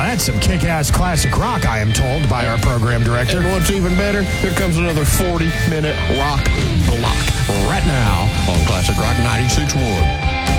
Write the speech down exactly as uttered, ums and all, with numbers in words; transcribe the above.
that's some kick-ass classic rock, I am told by our program director. And what's even better, here comes another forty-minute rock block right now on Classic Rock ninety-six point one.